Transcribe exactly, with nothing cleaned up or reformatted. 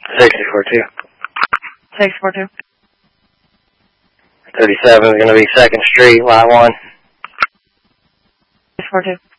sixty-four two. sixty-four two. thirty-seven is going to be second Street, lot one. sixty-four two.